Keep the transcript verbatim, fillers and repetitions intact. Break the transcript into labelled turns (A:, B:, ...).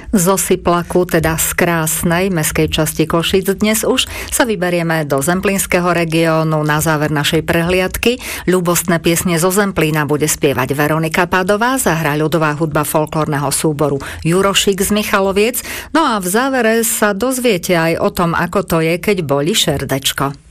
A: Zo Siplaku, teda z krásnej mestskej časti Košíc, dnes už sa vyberieme do zemplínskeho regiónu na záver našej prehliadky. Ľúbostné piesne zo Zemplína bude spievať Veronika Padová, zahrá ľudová hudba folklórneho súboru Jurošík z Michaloviec. No a v závere sa dozviete aj o tom, ako to je, keď bolí šerdečko.